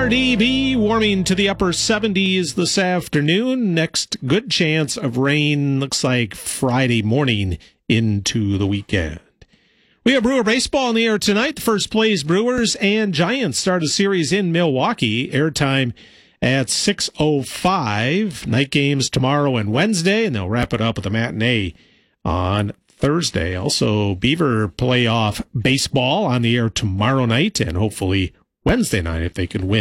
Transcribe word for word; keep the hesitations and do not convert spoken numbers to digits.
Saturday be warming to the upper seventies this afternoon. Next good chance of rain looks like Friday morning into the weekend. We have Brewer baseball in the air tonight. The first place Brewers and Giants start a series in Milwaukee. Airtime at six oh five. Night games tomorrow and Wednesday, and they'll wrap it up with a matinee on Thursday. Also, Beaver playoff baseball on the air tomorrow night and hopefully Wednesday night if they can win.